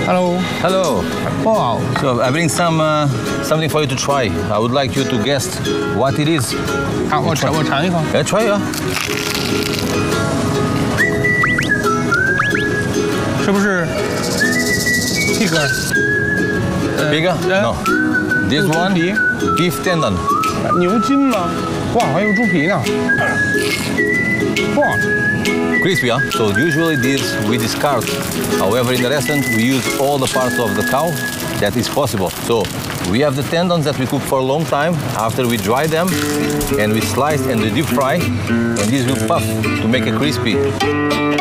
Hello. Hello. Wow. So I bring something for you to try. I would like you to guess what it is. 好，我尝一口。 来 try 啊。 是不是这个 Bigger? No. This 猪 one, 皮 beef tendon. 牛筋吗？哇，还有猪皮呢。哇， Crispy, huh? So usually this we discard. However, in the restaurant we use all the parts of the cow that is possible. So we have the tendons that we cook for a long time. After we dry them, and we slice and we deep fry, and this will puff to make it crispy.